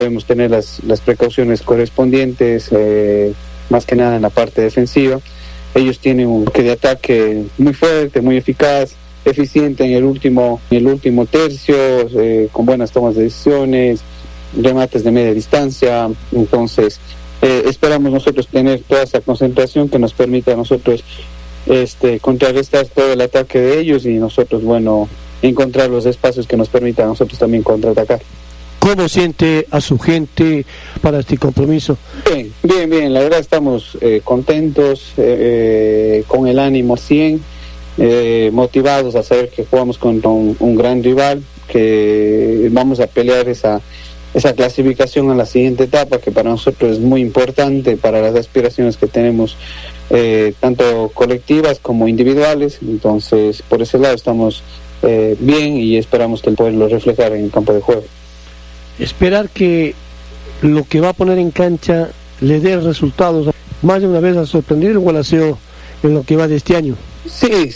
debemos tener las precauciones correspondientes, más que nada en la parte defensiva. Ellos tienen un bloque de ataque muy fuerte, muy eficaz, eficiente en el último tercio, con buenas tomas de decisiones, remates de media distancia. Entonces esperamos nosotros tener toda esa concentración que nos permita a nosotros contrarrestar todo el ataque de ellos y nosotros, encontrar los espacios que nos permitan a nosotros también contraatacar. ¿Cómo siente a su gente para este compromiso? Bien, la verdad estamos contentos, con el ánimo 100, motivados a saber que jugamos contra un gran rival, que vamos a pelear esa clasificación a la siguiente etapa, que para nosotros es muy importante para las aspiraciones que tenemos, tanto colectivas como individuales. Entonces, por ese lado estamos bien y esperamos que el poderlo reflejar en el campo de juego. Esperar que lo que va a poner en cancha le dé resultados. Más de una vez ha sorprendido el Gualaceo en lo que va de este año. Sí,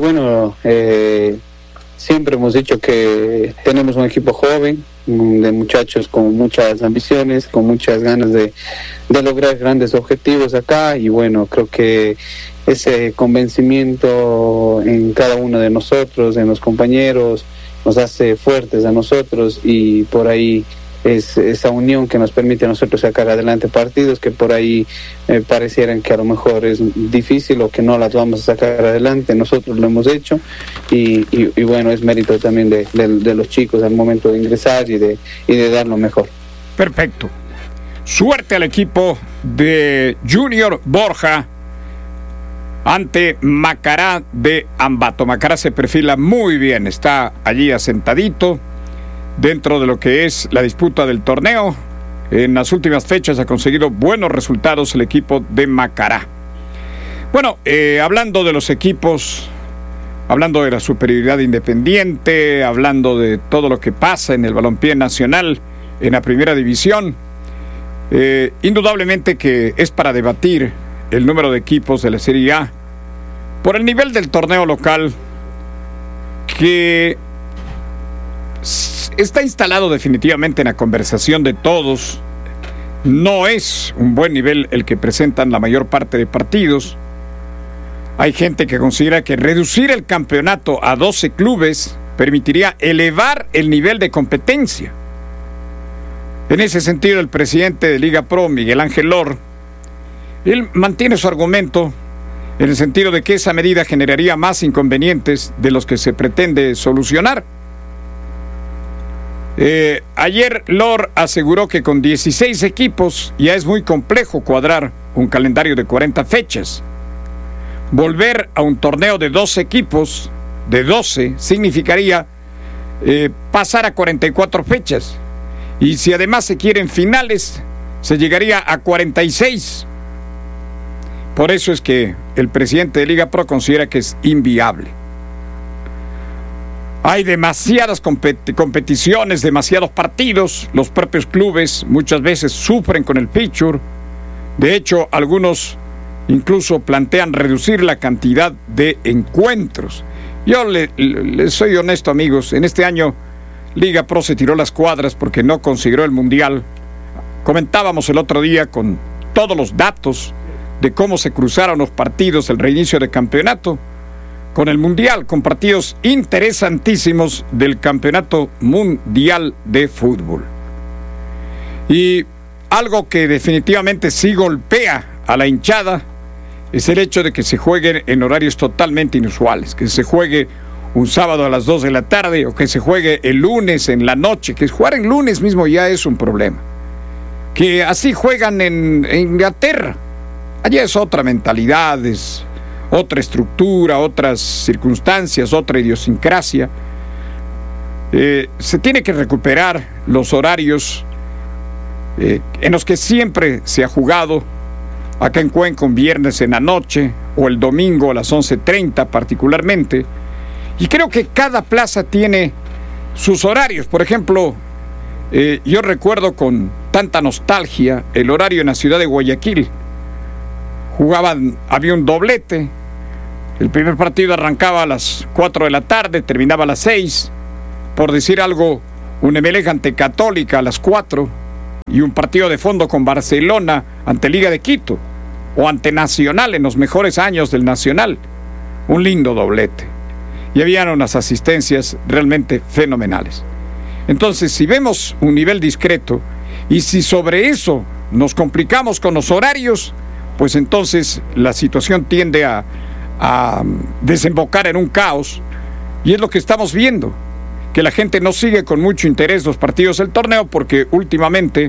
siempre hemos dicho que tenemos un equipo joven, de muchachos con muchas ambiciones, con muchas ganas de lograr grandes objetivos acá, y creo que ese convencimiento en cada uno de nosotros, en los compañeros, nos hace fuertes a nosotros, y por ahí es esa unión que nos permite a nosotros sacar adelante partidos que por ahí parecieran que a lo mejor es difícil o que no las vamos a sacar adelante. Nosotros lo hemos hecho y es mérito también de los chicos al momento de ingresar y de dar lo mejor. Perfecto. Suerte al equipo de Junior Borja ante Macará de Ambato. Macará se perfila muy bien, está allí asentadito dentro de lo que es la disputa del torneo. En las últimas fechas ha conseguido buenos resultados el equipo de Macará. Hablando de los equipos, hablando de la superioridad independiente, hablando de todo lo que pasa en el balompié nacional, en la primera división, indudablemente que es para debatir el número de equipos de la Serie A por el nivel del torneo local, que está instalado definitivamente en la conversación de todos. No es un buen nivel el que presentan la mayor parte de partidos. Hay gente que considera que reducir el campeonato a 12 clubes permitiría elevar el nivel de competencia. En ese sentido, el presidente de Liga Pro, Miguel Ángel Lor, él mantiene su argumento en el sentido de que esa medida generaría más inconvenientes de los que se pretende solucionar. Ayer Lor aseguró que con 16 equipos ya es muy complejo cuadrar un calendario de 40 fechas. Volver a un torneo de 12 equipos, de 12, significaría pasar a 44 fechas. Y si además se quieren finales, se llegaría a 46. Por eso es que el presidente de Liga Pro considera que es inviable. Hay demasiadas competiciones, demasiados partidos. Los propios clubes muchas veces sufren con el fixture. De hecho, algunos incluso plantean reducir la cantidad de encuentros. Yo les soy honesto, amigos. En este año Liga Pro se tiró las cuadras porque no consiguió el Mundial. Comentábamos el otro día con todos los datos de cómo se cruzaron los partidos del reinicio de campeonato con el Mundial, con partidos interesantísimos del Campeonato Mundial de Fútbol. Y algo que definitivamente sí golpea a la hinchada es el hecho de que se jueguen en horarios totalmente inusuales, que se juegue un sábado a las 2 de la tarde o que se juegue el lunes en la noche, que jugar en lunes mismo ya es un problema. Que así juegan en Inglaterra. Allá es otra mentalidad, es otra estructura, otras circunstancias, otra idiosincrasia. Se tiene que recuperar los horarios en los que siempre se ha jugado. Acá en Cuenca un viernes en la noche o el domingo a las 11:30 particularmente. Y creo que cada plaza tiene sus horarios. Por ejemplo, yo recuerdo con tanta nostalgia el horario en la ciudad de Guayaquil. Había un doblete. El primer partido arrancaba a las 4 de la tarde, terminaba a las 6. Por decir algo, un Emelec ante Católica a las 4. y un partido de fondo con Barcelona ante Liga de Quito o ante Nacional en los mejores años del Nacional. Un lindo doblete. Y habían unas asistencias realmente fenomenales. Entonces, si vemos un nivel discreto y si sobre eso nos complicamos con los horarios, pues entonces la situación tiende a desembocar en un caos. Y es lo que estamos viendo, que la gente no sigue con mucho interés los partidos del torneo porque últimamente,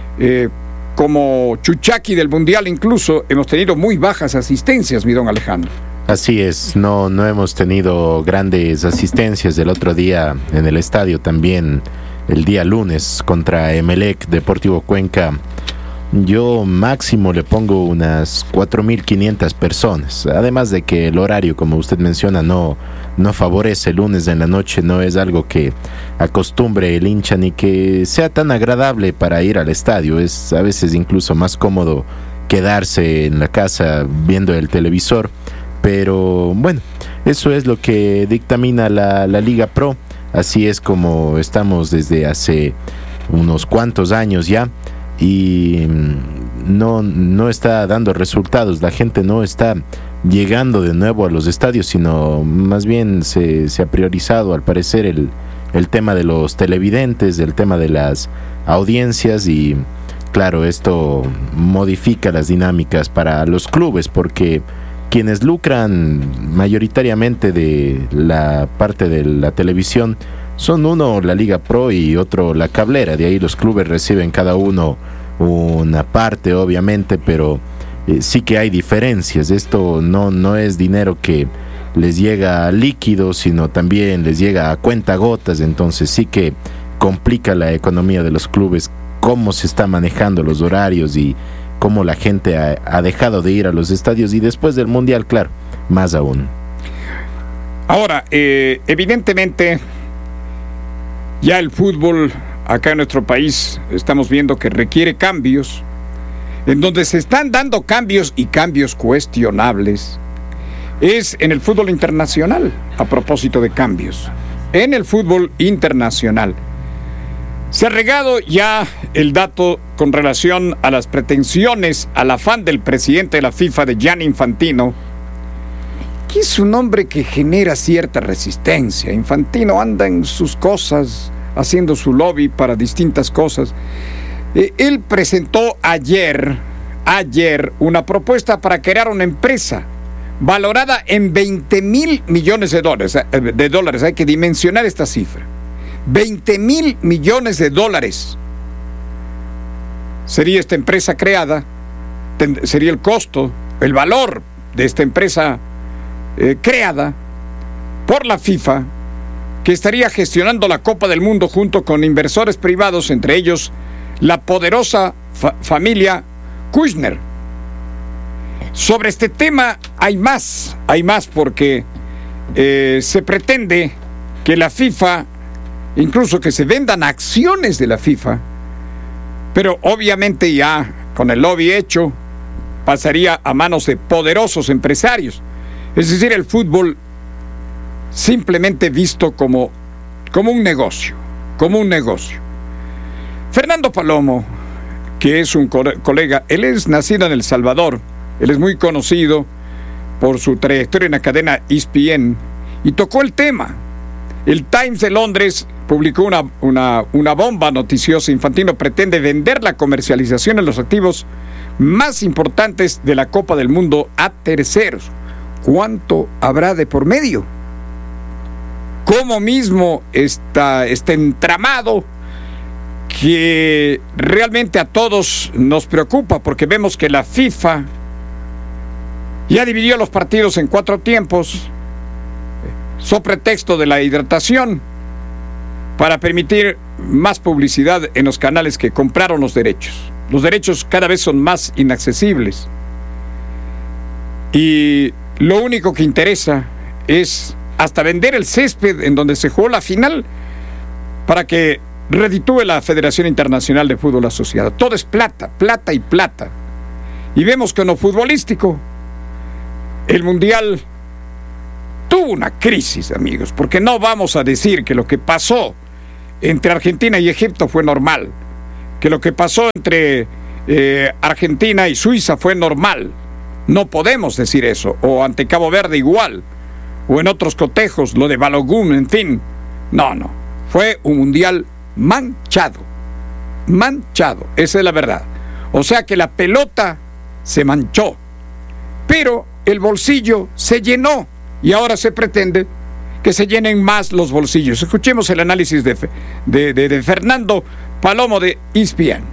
como Chuchaki del Mundial incluso, hemos tenido muy bajas asistencias, mi don Alejandro. Así es, no hemos tenido grandes asistencias. El otro día en el estadio también, el día lunes contra Emelec Deportivo Cuenca, yo máximo le pongo unas 4.500 personas, además de que el horario, como usted menciona, no favorece. El lunes en la noche no es algo que acostumbre el hincha ni que sea tan agradable para ir al estadio. Es a veces incluso más cómodo quedarse en la casa viendo el televisor. Pero bueno, eso es lo que dictamina la Liga Pro. Así es como estamos desde hace unos cuantos años ya, y no está dando resultados. La gente no está llegando de nuevo a los estadios, sino más bien se ha priorizado al parecer el tema de los televidentes, el tema de las audiencias, y claro, esto modifica las dinámicas para los clubes, porque quienes lucran mayoritariamente de la parte de la televisión son uno la Liga Pro y otro la cablera. De ahí los clubes reciben cada uno una parte, obviamente, pero sí que hay diferencias. Esto no es dinero que les llega líquido, sino también les llega a cuentagotas. Entonces sí que complica la economía de los clubes, cómo se está manejando los horarios y cómo la gente ha dejado de ir a los estadios, y después del Mundial, claro, más aún. Ahora, evidentemente, ya el fútbol acá en nuestro país estamos viendo que requiere cambios, en donde se están dando cambios y cambios cuestionables. Es en el fútbol internacional, a propósito de cambios. En el fútbol internacional se ha regado ya el dato con relación a las pretensiones, al afán del presidente de la FIFA, de Gianni Infantino, que es un hombre que genera cierta resistencia. Infantino anda en sus cosas, haciendo su lobby para distintas cosas. Él presentó ayer una propuesta para crear una empresa valorada en 20.000 millones de dólares. Hay que dimensionar esta cifra. 20.000 millones de dólares sería esta empresa creada, sería el costo, el valor de esta empresa creada por la FIFA, que estaría gestionando la Copa del Mundo junto con inversores privados, entre ellos la poderosa familia Kushner. Sobre este tema hay más porque se pretende que la FIFA, incluso que se vendan acciones de la FIFA, pero obviamente ya con el lobby hecho pasaría a manos de poderosos empresarios. Es decir, el fútbol simplemente visto como un negocio, Fernando Palomo, que es un colega, él es nacido en El Salvador, él es muy conocido por su trayectoria en la cadena ESPN, y tocó el tema. El Times de Londres publicó una bomba noticiosa. Infantino pretende vender la comercialización de los activos más importantes de la Copa del Mundo a terceros. ¿Cuánto habrá de por medio? ¿Cómo mismo está entramado que realmente a todos nos preocupa? Porque vemos que la FIFA ya dividió los partidos en 4 tiempos, so pretexto de la hidratación, para permitir más publicidad en los canales que compraron los derechos. Los derechos cada vez son más inaccesibles. Y lo único que interesa es hasta vender el césped en donde se jugó la final para que reditúe la Federación Internacional de Fútbol Asociado. Todo es plata, plata y plata. Y vemos que en lo futbolístico, el Mundial tuvo una crisis, amigos, porque no vamos a decir que lo que pasó entre Argentina y Egipto fue normal. que lo que pasó entre Argentina y Suiza fue normal. No podemos decir eso. O ante Cabo Verde igual. O en otros cotejos, lo de Balogun, en fin. No. Fue un mundial manchado. Manchado. Esa es la verdad. O sea que la pelota se manchó. Pero el bolsillo se llenó. Y ahora se pretende que se llenen más los bolsillos. Escuchemos el análisis de Fernando Palomo de ESPN.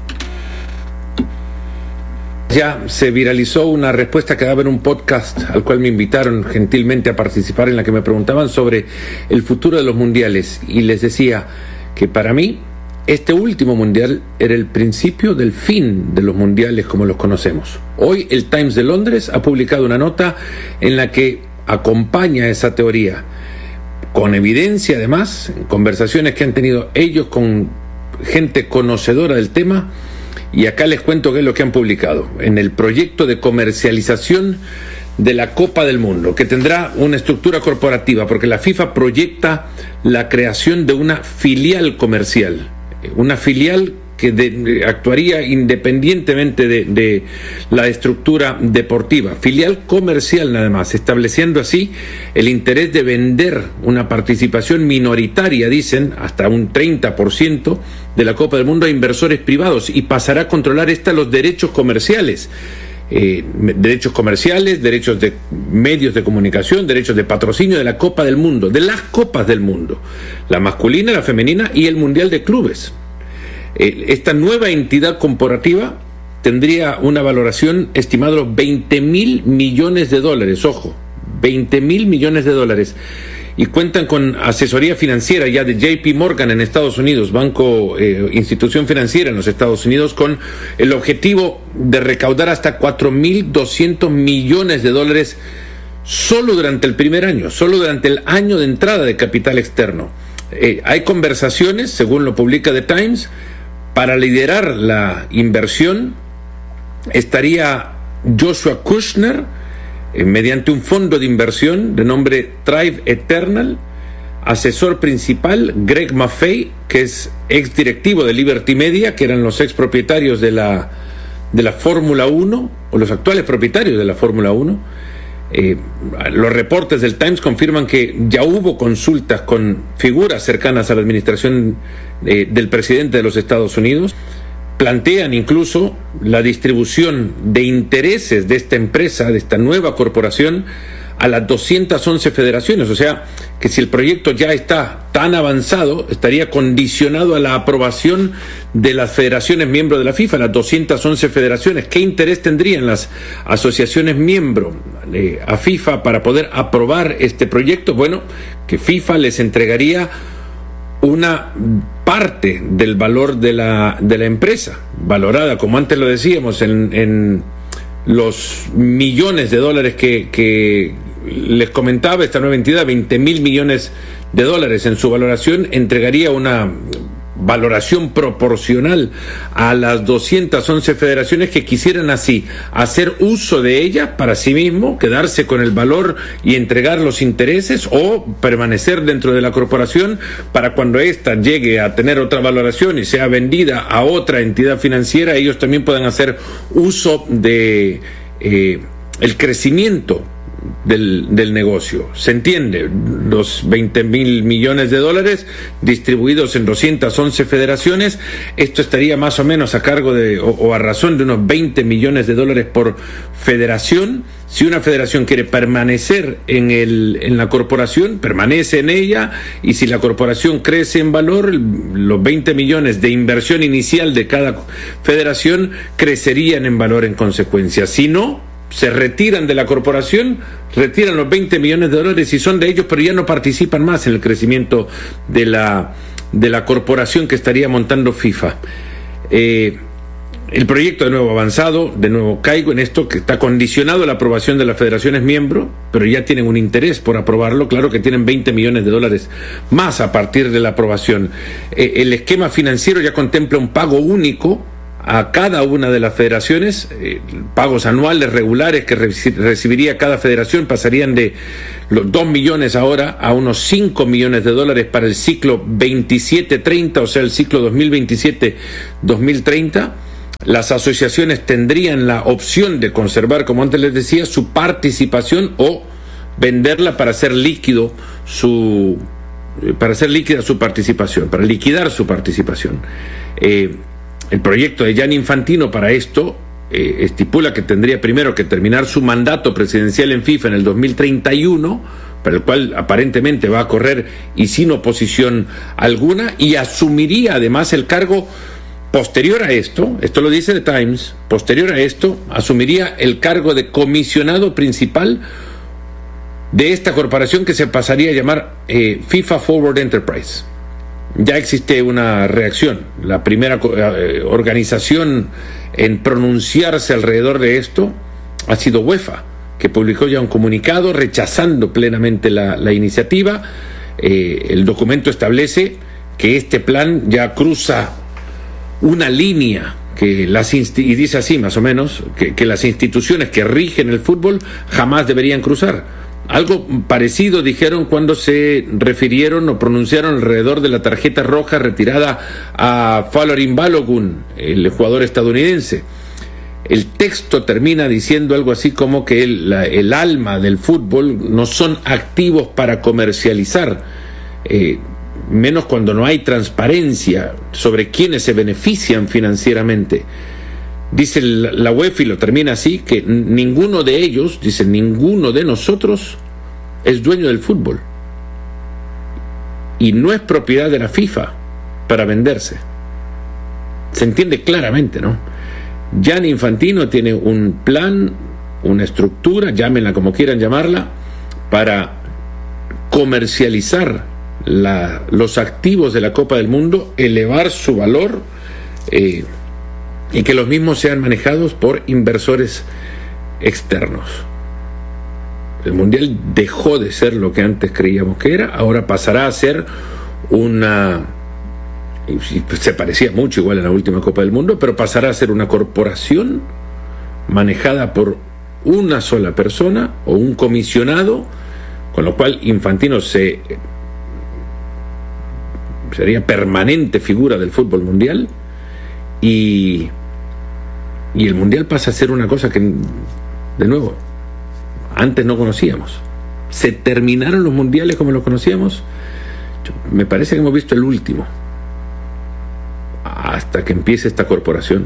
Ya se viralizó una respuesta que daba en un podcast al cual me invitaron gentilmente a participar, en la que me preguntaban sobre el futuro de los mundiales, y les decía que para mí este último mundial era el principio del fin de los mundiales como los conocemos. Hoy el Times de Londres ha publicado una nota en la que acompaña esa teoría, con evidencia además, en conversaciones que han tenido ellos con gente conocedora del tema. Y acá les cuento qué es lo que han publicado en el proyecto de comercialización de la Copa del Mundo, que tendrá una estructura corporativa, porque la FIFA proyecta la creación de una filial comercial, una filial que actuaría independientemente de la estructura deportiva, filial comercial nada más, estableciendo así el interés de vender una participación minoritaria, dicen, hasta un 30% de la Copa del Mundo a inversores privados, y pasará a controlar los derechos comerciales. Derechos de medios de comunicación, derechos de patrocinio de la Copa del Mundo, de las Copas del Mundo, la masculina, la femenina y el Mundial de Clubes. Esta nueva entidad corporativa tendría una valoración estimada de los $20.000 millones, ojo, $20.000 millones, y cuentan con asesoría financiera ya de JP Morgan en Estados Unidos, institución financiera en los Estados Unidos, con el objetivo de recaudar hasta $4.200 millones solo durante el primer año, solo durante el año de entrada de capital externo. Hay conversaciones, según lo publica The Times. Para liderar la inversión estaría Joshua Kushner, mediante un fondo de inversión de nombre Thrive Eternal, asesor principal Greg Maffei, que es ex directivo de Liberty Media, que eran los ex propietarios de la Fórmula 1, o los actuales propietarios de la Fórmula 1. Los reportes del Times confirman que ya hubo consultas con figuras cercanas a la administración del presidente de los Estados Unidos. Plantean incluso la distribución de intereses de esta empresa, de esta nueva corporación, a las 211 federaciones. O sea, que si el proyecto ya está tan avanzado, estaría condicionado a la aprobación de las federaciones miembros de la FIFA, las 211 federaciones. ¿Qué interés tendrían las asociaciones miembros a FIFA para poder aprobar este proyecto? Bueno, que FIFA les entregaría una parte del valor de la empresa, valorada, como antes lo decíamos, en los millones de dólares que les comentaba esta nueva entidad, $20.000 millones. En su valoración entregaría una valoración proporcional a las 211 federaciones que quisieran así hacer uso de ella para sí mismo, quedarse con el valor y entregar los intereses, o permanecer dentro de la corporación para cuando ésta llegue a tener otra valoración y sea vendida a otra entidad financiera, ellos también puedan hacer uso de el crecimiento del negocio. ¿Se entiende? Los $20.000 millones distribuidos en 211 federaciones, esto estaría más o menos a cargo de, o a razón de unos $20 millones por federación. Si una federación quiere permanecer en la corporación, permanece en ella, y si la corporación crece en valor, los 20 millones de inversión inicial de cada federación crecerían en valor en consecuencia. Si no, se retiran de la corporación, retiran los $20 millones y son de ellos, pero ya no participan más en el crecimiento de la corporación que estaría montando FIFA. El proyecto, de nuevo avanzado, de nuevo caigo en esto, que está condicionado a la aprobación de las federaciones miembros, pero ya tienen un interés por aprobarlo. Claro que tienen $20 millones más a partir de la aprobación. El esquema financiero ya contempla un pago único a cada una de las federaciones, pagos anuales regulares que recibiría cada federación pasarían de los 2 millones ahora a unos 5 millones de dólares para el ciclo 27-30, o sea, el ciclo 2027-2030. Las asociaciones tendrían la opción de conservar, como antes les decía, su participación o venderla para hacer líquida su participación, para liquidar su participación. El proyecto de Gianni Infantino para esto estipula que tendría primero que terminar su mandato presidencial en FIFA en el 2031, para el cual aparentemente va a correr y sin oposición alguna, y asumiría además el cargo posterior a esto lo dice The Times, posterior a esto asumiría el cargo de comisionado principal de esta corporación que se pasaría a llamar FIFA Forward Enterprise. Ya existe una reacción. La primera organización en pronunciarse alrededor de esto ha sido UEFA, que publicó ya un comunicado rechazando plenamente la iniciativa. El documento establece que este plan ya cruza una línea y dice así más o menos, que las instituciones que rigen el fútbol jamás deberían cruzar. Algo parecido dijeron cuando se refirieron o pronunciaron alrededor de la tarjeta roja retirada a Folarin Balogun, el jugador estadounidense. El texto termina diciendo algo así como que el alma del fútbol no son activos para comercializar, menos cuando no hay transparencia sobre quiénes se benefician financieramente. Dice la UEFA, y lo termina así, que ninguno de ellos, dice, ninguno de nosotros es dueño del fútbol y no es propiedad de la FIFA para venderse. Se entiende claramente, ¿no? Gianni Infantino tiene un plan, una estructura, llámenla como quieran llamarla, para comercializar los activos de la Copa del Mundo, elevar su valor, y que los mismos sean manejados por inversores externos. El Mundial dejó de ser lo que antes creíamos que era, ahora pasará a ser se parecía mucho igual a la última Copa del Mundo, pero pasará a ser una corporación manejada por una sola persona o un comisionado, con lo cual Infantino sería permanente figura del fútbol mundial. Y el Mundial pasa a ser una cosa que, de nuevo, antes no conocíamos. Se terminaron los mundiales como los conocíamos. Me parece que hemos visto el último hasta que empiece esta corporación.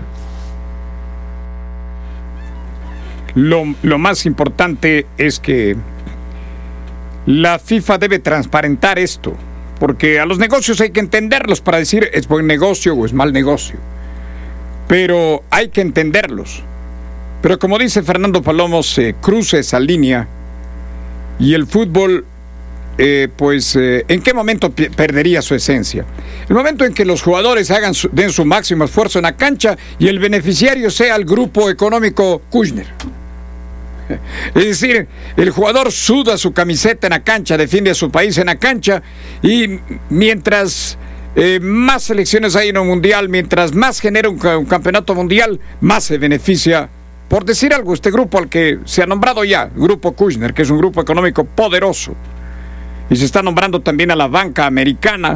Lo más importante es que la FIFA debe transparentar esto, porque a los negocios hay que entenderlos para decir es buen negocio o es mal negocio. Pero hay que entenderlos. Pero como dice Fernando Palomo, se cruza esa línea y el fútbol, ¿en qué momento perdería su esencia? El momento en que los jugadores den su máximo esfuerzo en la cancha y el beneficiario sea el grupo económico Kushner. Es decir, el jugador suda su camiseta en la cancha, defiende a su país en la cancha, y mientras más selecciones hay en un mundial, mientras más genera un campeonato mundial, más se beneficia, por decir algo, este grupo al que se ha nombrado ya, Grupo Kushner, que es un grupo económico poderoso, y se está nombrando también a la banca americana,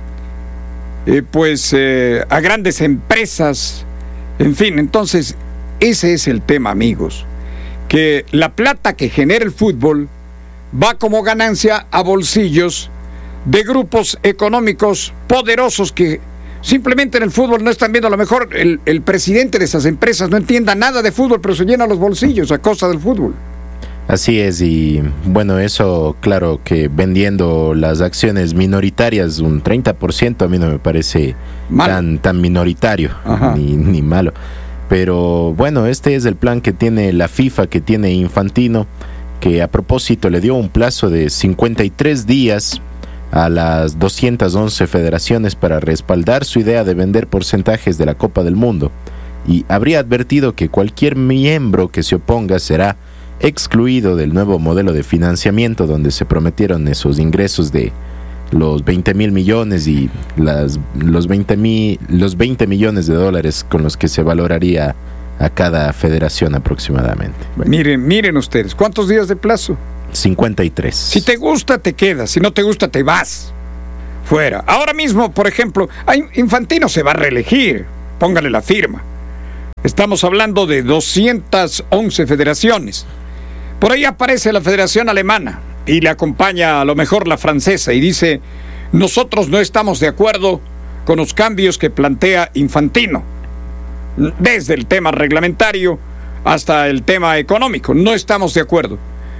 a grandes empresas, en fin. Entonces ese es el tema, amigos, que la plata que genera el fútbol va como ganancia a bolsillos de grupos económicos poderosos que simplemente en el fútbol no están viendo. A lo mejor el presidente de esas empresas no entienda nada de fútbol, pero se llena los bolsillos a costa del fútbol. Así es, y bueno, eso claro que vendiendo las acciones minoritarias un 30% a mí no me parece tan minoritario ni malo. Pero bueno, este es el plan que tiene la FIFA, que tiene Infantino, que a propósito le dio un plazo de 53 días a las 211 federaciones para respaldar su idea de vender porcentajes de la Copa del Mundo, y habría advertido que cualquier miembro que se oponga será excluido del nuevo modelo de financiamiento donde se prometieron esos ingresos de los 20.000 millones y los 20 millones de dólares con los que se valoraría a cada federación aproximadamente. Miren ustedes, ¿cuántos días de plazo? 53. Si te gusta, te quedas. Si no te gusta, te vas. Fuera. Ahora mismo, por ejemplo, Infantino se va a reelegir. Póngale la firma. Estamos hablando de 211 federaciones. Por ahí aparece la Federación Alemana y le acompaña a lo mejor la francesa y dice: nosotros no estamos de acuerdo con los cambios que plantea Infantino, desde el tema reglamentario hasta el tema económico. No estamos de acuerdo.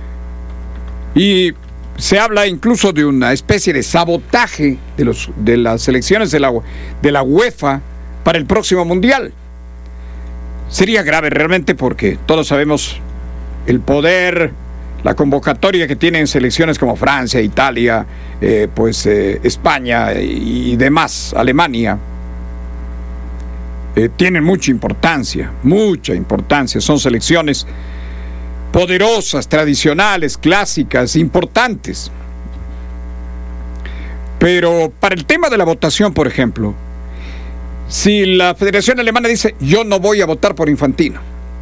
Y se habla incluso de una especie de sabotaje de las selecciones de la UEFA para el próximo Mundial. Sería grave realmente, porque todos sabemos el poder, la convocatoria que tienen selecciones como Francia, Italia, España y demás, Alemania. Tienen mucha importancia, son selecciones poderosas, tradicionales, clásicas, importantes. Pero para el tema de la votación, por ejemplo, si la Federación Alemana dice: yo no voy a votar por Infantino,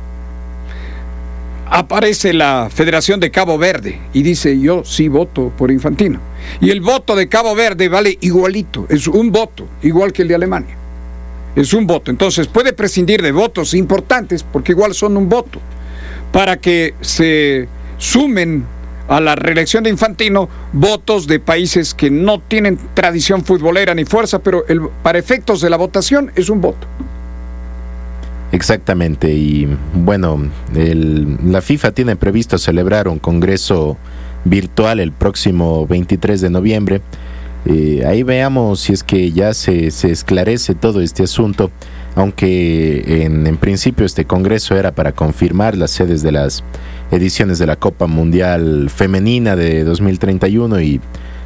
aparece la Federación de Cabo Verde y dice: yo sí voto por Infantino, y el voto de Cabo Verde vale igualito, es un voto, igual que el de Alemania. Es un voto. Entonces puede prescindir de votos importantes, porque igual son un voto, para que se sumen a la reelección de Infantino votos de países que no tienen tradición futbolera ni fuerza, pero para efectos de la votación es un voto. Exactamente. Y bueno, la FIFA tiene previsto celebrar un congreso virtual el próximo 23 de noviembre. Ahí veamos si es que ya se esclarece todo este asunto, aunque en principio este congreso era para confirmar las sedes de las ediciones de la Copa Mundial Femenina de 2031 y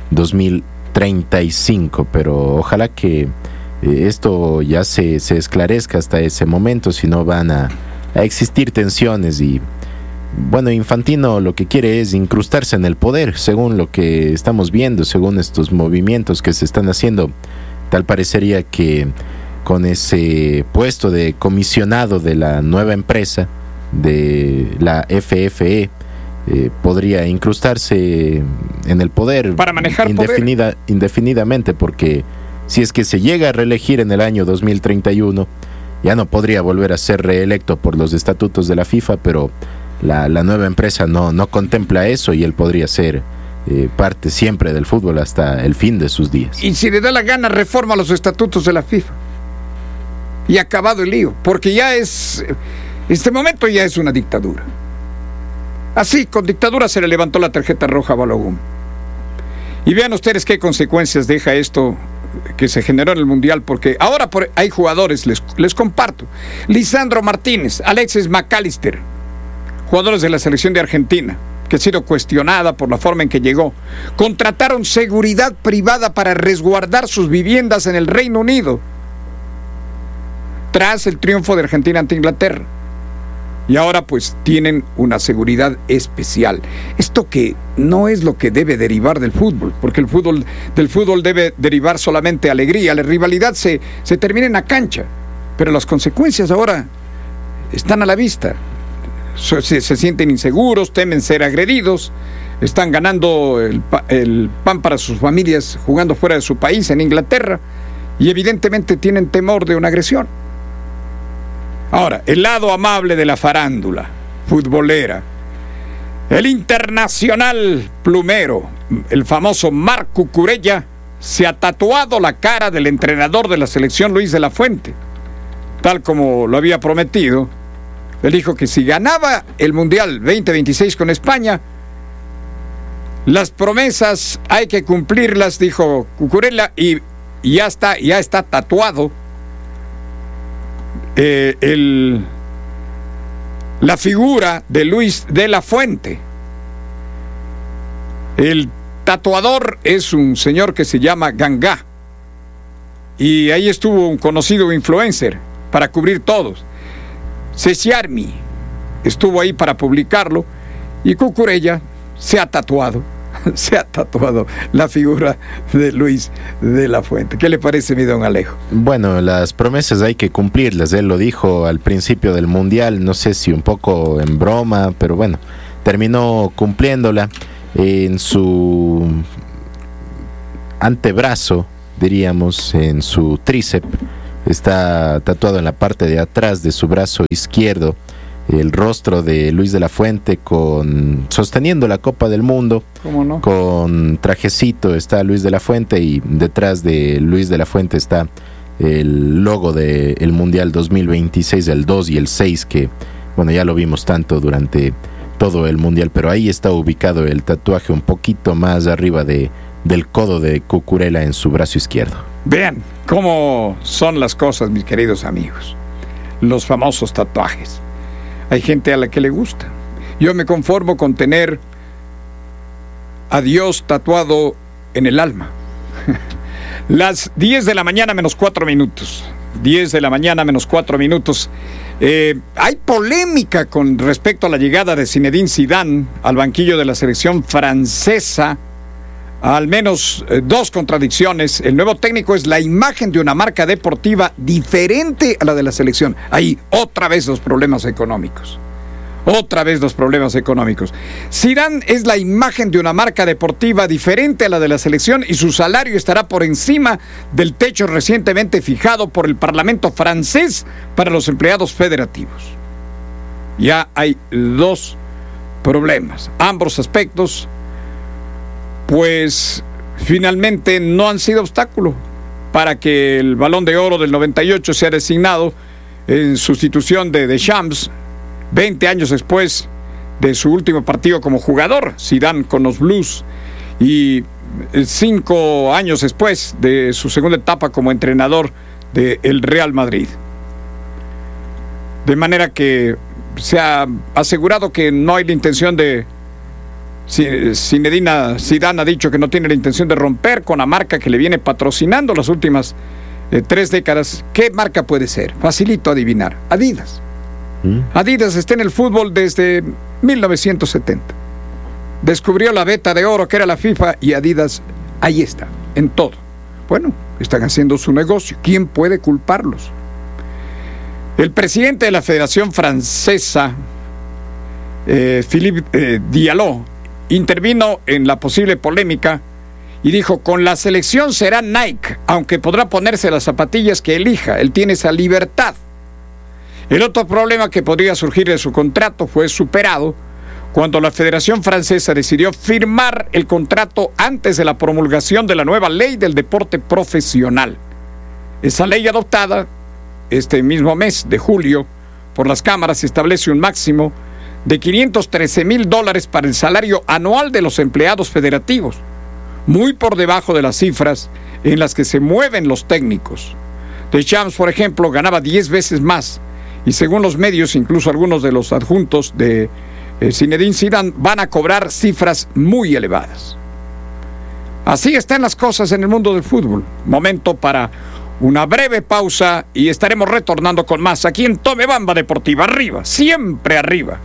2035, pero ojalá que esto ya se esclarezca hasta ese momento, si no van a existir tensiones. Y bueno, Infantino lo que quiere es incrustarse en el poder, según lo que estamos viendo, según estos movimientos que se están haciendo. Tal parecería que con ese puesto de comisionado de la nueva empresa, de la FFE, podría incrustarse en el poder para manejar indefinidamente, porque si es que se llega a reelegir en el año 2031, ya no podría volver a ser reelecto por los estatutos de la FIFA, pero la nueva empresa no contempla eso, y él podría ser parte siempre del fútbol hasta el fin de sus días. Y si le da la gana, reforma los estatutos de la FIFA y acabado el lío, porque ya este momento ya es una dictadura. Así, con dictadura se le levantó la tarjeta roja a Balogun. Y vean ustedes qué consecuencias deja esto que se generó en el Mundial, porque ahora hay jugadores, les comparto: Lisandro Martínez, Alexis McAllister, jugadores de la selección de Argentina, que ha sido cuestionada por la forma en que llegó. Contrataron seguridad privada para resguardar sus viviendas en el Reino Unido tras el triunfo de Argentina ante Inglaterra. Y ahora pues tienen una seguridad especial. Esto que no es lo que debe derivar del fútbol, porque del fútbol debe derivar solamente alegría. La rivalidad se termina en la cancha, pero las consecuencias ahora están a la vista. Se sienten inseguros, temen ser agredidos, están ganando el pan para sus familias jugando fuera de su país, en Inglaterra, y evidentemente tienen temor de una agresión. Ahora, el lado amable de la farándula futbolera: el internacional plumero, el famoso Marc Cucurella, se ha tatuado la cara del entrenador de la selección, Luis de la Fuente, tal como lo había prometido. Él dijo que si ganaba el Mundial 2026 con España, las promesas hay que cumplirlas, dijo Cucurella, y ya está tatuado la figura de Luis de la Fuente. El tatuador es un señor que se llama Gangá, y ahí estuvo un conocido influencer para cubrir todos. Cesiarmi estuvo ahí para publicarlo, y Cucurella se ha tatuado se ha tatuado la figura de Luis de la Fuente. ¿Qué le parece, mi don Alejo? Bueno, las promesas hay que cumplirlas. Él lo dijo al principio del Mundial, no sé si un poco en broma, pero bueno, terminó cumpliéndola. En su antebrazo, diríamos, en su tríceps, está tatuado en la parte de atrás de su brazo izquierdo el rostro de Luis de la Fuente sosteniendo la Copa del Mundo. ¿Cómo no? Con trajecito está Luis de la Fuente, y detrás de Luis de la Fuente está el logo del Mundial 2026, el 2 y el 6, que bueno, ya lo vimos tanto durante todo el Mundial, pero ahí está ubicado el tatuaje un poquito más arriba del codo de Cucurella en su brazo izquierdo. Vean cómo son las cosas, mis queridos amigos. Los famosos tatuajes. Hay gente a la que le gusta. Yo me conformo con tener a Dios tatuado en el alma. Las 10 de la mañana menos 4 minutos. 10 de la mañana menos 4 minutos. Hay polémica con respecto a la llegada de Zinedine Zidane al banquillo de la selección francesa. Al menos dos contradicciones. El nuevo técnico es la imagen de una marca deportiva diferente a la de la selección. Ahí otra vez los problemas económicos. Otra vez los problemas económicos. Zidane es la imagen de una marca deportiva diferente a la de la selección, y su salario estará por encima del techo recientemente fijado por el Parlamento francés para los empleados federativos. Ya hay dos problemas. Ambos aspectos, pues finalmente no han sido obstáculo para que el Balón de Oro del 98 sea designado en sustitución de Deschamps, 20 años después de su último partido como jugador, Zidane con los Blues, y 5 años después de su segunda etapa como entrenador del Real Madrid. De manera que se ha asegurado que no hay la intención de... Zinedine Zidane ha dicho que no tiene la intención de romper con la marca que le viene patrocinando las últimas 3 décadas. ¿Qué marca puede ser? Facilito adivinar. Adidas. Adidas está en el fútbol desde 1970. Descubrió la veta de oro que era la FIFA, y Adidas ahí está, en todo. Bueno, están haciendo su negocio. ¿Quién puede culparlos? El presidente de la Federación Francesa, Philippe Diallo, intervino en la posible polémica y dijo: con la selección será Nike, aunque podrá ponerse las zapatillas que elija. Él tiene esa libertad. El otro problema que podría surgir de su contrato fue superado cuando la Federación Francesa decidió firmar el contrato antes de la promulgación de la nueva ley del deporte profesional. Esa ley, adoptada este mismo mes de julio por las cámaras, establece un máximo de $513,000 para el salario anual de los empleados federativos, muy por debajo de las cifras en las que se mueven los técnicos. Deschamps, por ejemplo, ganaba 10 veces más, y según los medios, incluso algunos de los adjuntos de Zinedine Zidane van a cobrar cifras muy elevadas. Así están las cosas en el mundo del fútbol. Momento para una breve pausa y estaremos retornando con más aquí en Tomebamba Deportiva. Arriba, siempre arriba.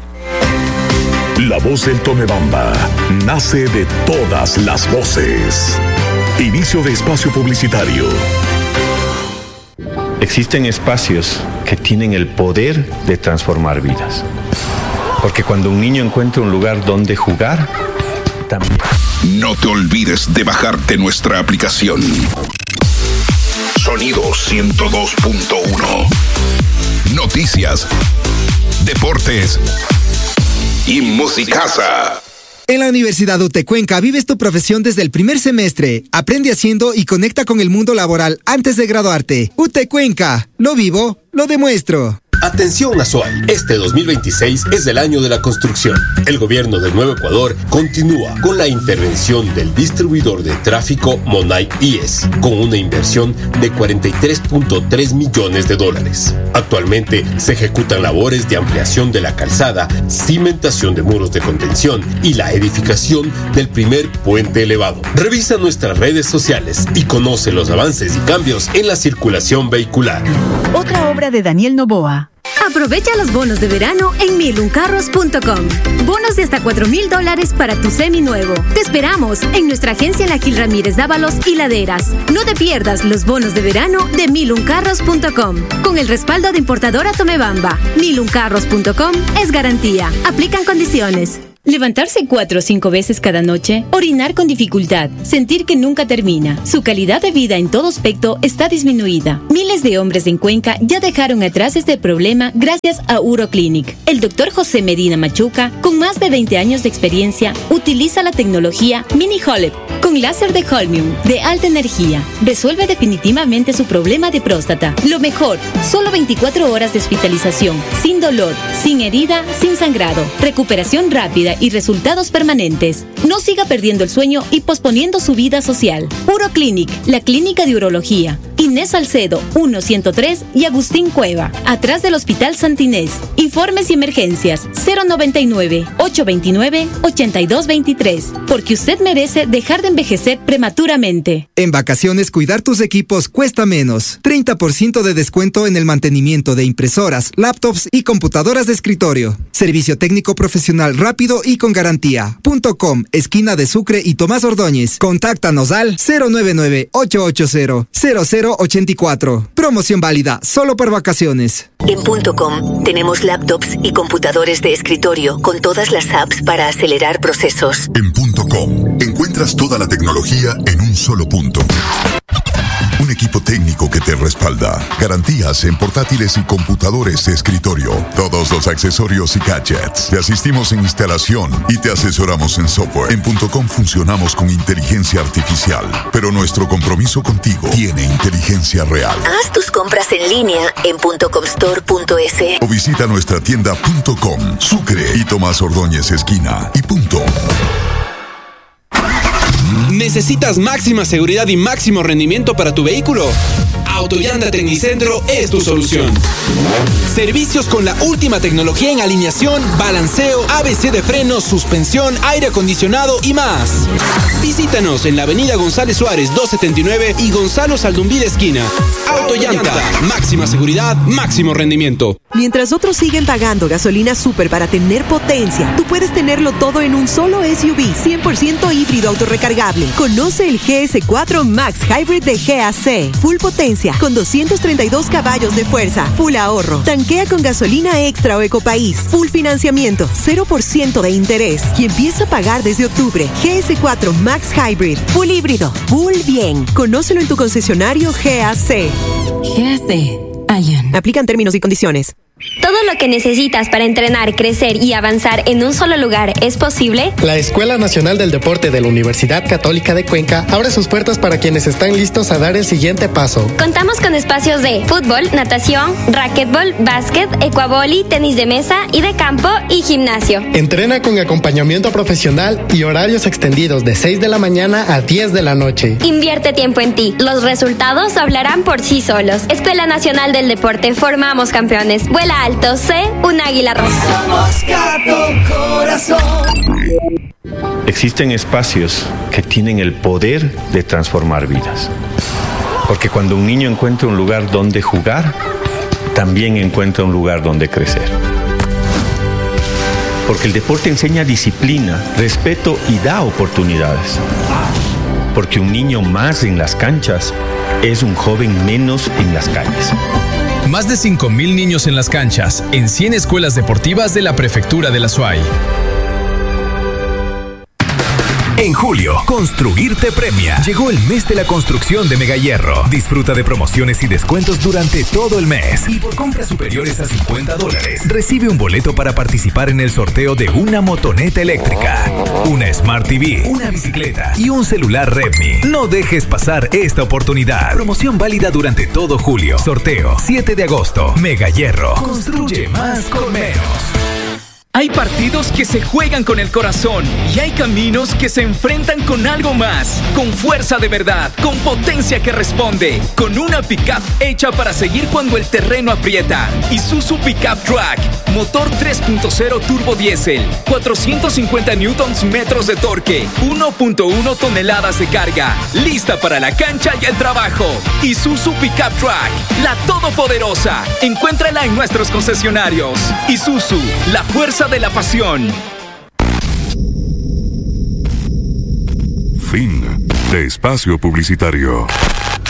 La voz del Tomebamba nace de todas las voces. Inicio de espacio publicitario. Existen espacios que tienen el poder de transformar vidas. Porque cuando un niño encuentra un lugar donde jugar, también... No te olvides de bajarte nuestra aplicación. Sonido 102.1. Noticias, deportes y musicaza. En la Universidad UT Cuenca vives tu profesión desde el primer semestre. Aprende haciendo y conecta con el mundo laboral antes de graduarte. UT Cuenca, lo vivo, lo demuestro. Atención Azuay, este 2026 es el año de la construcción. El gobierno del Nuevo Ecuador continúa con la intervención del distribuidor de tráfico Monay IES, con una inversión de $43.3 millones. Actualmente se ejecutan labores de ampliación de la calzada, cimentación de muros de contención y la edificación del primer puente elevado. Revisa nuestras redes sociales y conoce los avances y cambios en la circulación vehicular. Otra obra de Daniel Noboa. Aprovecha los bonos de verano en miluncarros.com. Bonos de hasta $4,000 para tu seminuevo. Te esperamos en nuestra agencia en la Gil Ramírez Dávalos y Laderas. No te pierdas los bonos de verano de miluncarros.com. Con el respaldo de importadora Tomebamba. miluncarros.com es garantía. Aplican condiciones. Levantarse 4 o 5 veces cada noche, orinar con dificultad, sentir que nunca termina. Su calidad de vida en todo aspecto está disminuida. Miles de hombres en Cuenca ya dejaron atrás este problema gracias a Uroclinic. El doctor José Medina Machuca, con más de 20 años de experiencia, utiliza la tecnología Mini Holep con láser de Holmium de alta energía. Resuelve definitivamente su problema de próstata. Lo mejor, solo 24 horas de hospitalización, sin dolor, sin herida, sin sangrado, recuperación rápida y resultados permanentes. No siga perdiendo el sueño y posponiendo su vida social. Uroclinic, la clínica de urología. Inés Salcedo, 1-103 y Agustín Cueva, atrás del Hospital Santa Inés. Informes y emergencias, 099-829-8223. Porque usted merece dejar de envejecer prematuramente. En vacaciones, cuidar tus equipos cuesta menos. 30% de descuento en el mantenimiento de impresoras, laptops y computadoras de escritorio. Servicio técnico profesional rápido y con garantía. .com, esquina de Sucre y Tomás Ordóñez. Contáctanos al 099-880-0084. Promoción válida solo por vacaciones. En .com tenemos laptops y computadores de escritorio con todas las apps para acelerar procesos. En .com encuentras toda la tecnología en un solo punto. Un equipo técnico que te respalda. Garantías en portátiles y computadores de escritorio. Todos los accesorios y gadgets. Te asistimos en instalación y te asesoramos en software. En .com funcionamos con inteligencia artificial, pero nuestro compromiso contigo tiene inteligencia real. Haz tus compras en línea en .comstore.es o visita nuestra tienda .com, Sucre y Tomás Ordóñez esquina y punto. ¿Necesitas máxima seguridad y máximo rendimiento para tu vehículo? Autollanta Tecnicentro es tu solución. Servicios con la última tecnología en alineación, balanceo, ABC de frenos, suspensión, aire acondicionado y más. Visítanos en la avenida González Suárez 279 y Gonzalo Saldumbide esquina. Autollanta, máxima seguridad, máximo rendimiento. Mientras otros siguen pagando gasolina súper para tener potencia, tú puedes tenerlo todo en un solo SUV 100% híbrido autorrecargable. Conoce el GS4 Max Hybrid de GAC. Full potencia con 232 caballos de fuerza. Full ahorro. Tanquea con gasolina extra o Ecopaís. Full financiamiento. 0% de interés. Y empieza a pagar desde octubre. GS4 Max Hybrid. Full híbrido. Full bien. Conócelo en tu concesionario GAC. GAC. Ion. Aplican términos y condiciones. ¿Todo lo que necesitas para entrenar, crecer y avanzar en un solo lugar es posible? La Escuela Nacional del Deporte de la Universidad Católica de Cuenca abre sus puertas para quienes están listos a dar el siguiente paso. Contamos con espacios de fútbol, natación, racquetbol, básquet, ecuavoli, tenis de mesa y de campo y gimnasio. Entrena con acompañamiento profesional y horarios extendidos de 6 de la mañana a 10 de la noche. Invierte tiempo en ti. Los resultados hablarán por sí solos. Escuela Nacional del Deporte. Formamos campeones. Vuela alto, sé un águila roja. Somos Cato Corazón. Existen espacios que tienen el poder de transformar vidas. Porque cuando un niño encuentra un lugar donde jugar, también encuentra un lugar donde crecer. Porque el deporte enseña disciplina, respeto y da oportunidades. Porque un niño más en las canchas es un joven menos en las calles. Más de 5,000 niños en las canchas, en 100 escuelas deportivas de la Prefectura de la SUAY. En julio, Construir te premia. Llegó el mes de la construcción de Megahierro. Disfruta de promociones y descuentos durante todo el mes. Y por compras superiores a $50, recibe un boleto para participar en el sorteo de una motoneta eléctrica, una Smart TV, una bicicleta y un celular Redmi. No dejes pasar esta oportunidad. Promoción válida durante todo julio. Sorteo 7 de agosto. Megahierro. Construye más con menos. Hay partidos que se juegan con el corazón y hay caminos que se enfrentan con algo más, con fuerza de verdad, con potencia que responde, con una pickup hecha para seguir cuando el terreno aprieta. Isuzu Pickup Track, motor 3.0 turbo diésel, 450 newtons metros de torque, 1.1 toneladas de carga, lista para la cancha y el trabajo. Isuzu Pickup Track, la todopoderosa. Encuéntrala en nuestros concesionarios. Isuzu, la fuerza de la pasión. Fin de espacio publicitario.